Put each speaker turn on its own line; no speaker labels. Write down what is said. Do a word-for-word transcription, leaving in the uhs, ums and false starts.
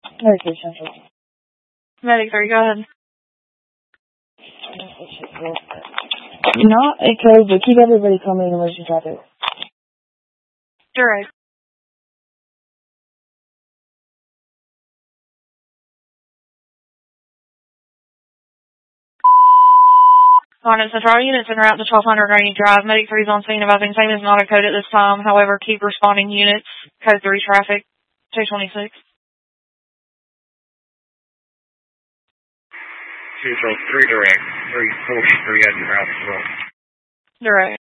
Medic Central.
Medic three, go ahead.
Not a code, but keep everybody calm in emergency traffic.
Direct. Honda Central units en route to twelve hundred Rainy Drive. Medic three is on scene. Advising same is not a code at this time. However, keep responding units. Code three traffic. two twenty-six.
two oh three direct. three forty-three at your house as well.
Direct.